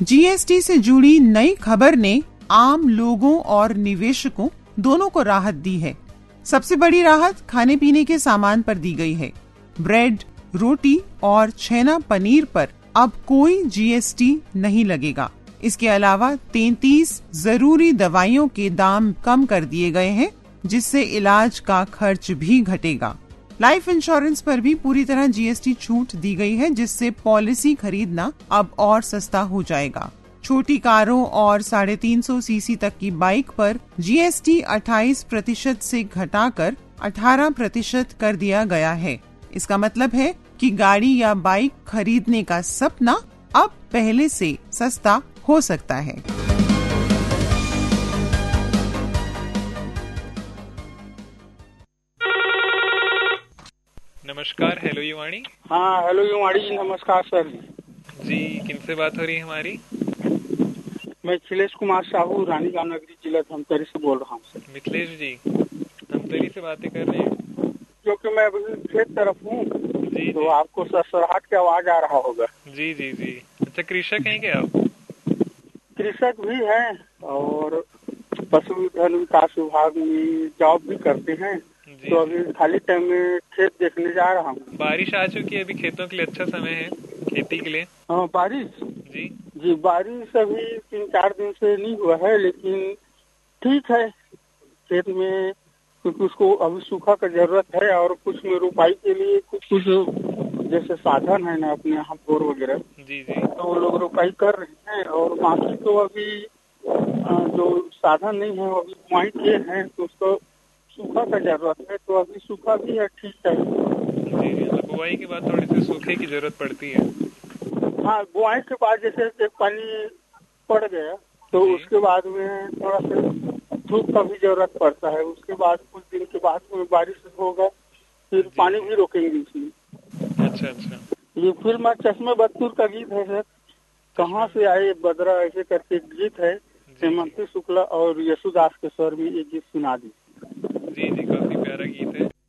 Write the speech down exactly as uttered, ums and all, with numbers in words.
GST से जुड़ी नई खबर ने आम लोगों और निवेशकों दोनों को राहत दी है। सबसे बड़ी राहत खाने पीने के सामान पर दी गई है। ब्रेड, रोटी और छेना पनीर पर अब कोई जीएसटी नहीं लगेगा। इसके अलावा तैंतीस जरूरी दवाइयों के दाम कम कर दिए गए हैं, जिससे इलाज का खर्च भी घटेगा। लाइफ इंश्योरेंस पर भी पूरी तरह जीएसटी छूट दी गई है, जिससे पॉलिसी खरीदना अब और सस्ता हो जाएगा। छोटी कारों और साढ़े तीन सौ सीसी तक की बाइक पर जीएसटी अट्ठाईस प्रतिशत से घटाकर अठारह प्रतिशत कर दिया गया है। इसका मतलब है कि गाड़ी या बाइक खरीदने का सपना अब पहले से सस्ता हो सकता है। नमस्कार, हेलो युवाणी। हाँ, हेलो युवाणी जी, नमस्कार सर जी। किनसे बात हो रही है हमारी? मैं मिथिलेश कुमार साहू, रानीगांव नगरी, जिला धमतरी से बोल रहा हूँ सर। मिथिलेश जी धमतरी से बातें कर रहे हैं? क्योंकि मैं अभी खेत तरफ हूँ, जी, तो आपको सरसराहट की आवाज आ रहा होगा। जी जी जी। अच्छा, कृषक हैं क्या आप? कृषक भी हैं और पशुधन विकास विभाग में जॉब भी करते हैं। तो अभी खाली टाइम में खेत देखने जा रहा हूँ। बारिश आ चुकी है, अभी खेतों के लिए अच्छा समय है खेती के लिए। हाँ, बारिश जी जी बारिश अभी तीन चार दिन से नहीं हुआ है, लेकिन ठीक है खेत में, क्योंकि उसको अभी सूखा का जरूरत है और कुछ में रुपाई के लिए कुछ कुछ जैसे साधन है ना अपने यहाँ बोर वगैरह, जी जी, तो वो लोग रुपाई कर रहे हैं। और बाकी तो अभी जो साधन नहीं है अभी बुआई किए हैं, तो उसको सूखा का जरूरत है, तो अभी सूखा भी है, ठीक है। जी जी। तो बुआई के बाद थोड़ी सी सूखे की जरूरत पड़ती है। हाँ, बुआई के बाद जैसे एक पानी पड़ गया तो उसके बाद में थोड़ा सा धूप का भी जरूरत पड़ता है। उसके बाद कुछ दिन के बाद में बारिश होगा, फिर पानी भी रोकेंगे इसमें। अच्छा अच्छा। ये फिल्म चश्मे बदतूर का गीत है सर, कहाँ से आए बदरा ऐसे करके गीत है। हेमंत शुक्ला और यशुदास के स्वर में ये गीत सुना दी। जी जी, काफी प्यारा गीत है।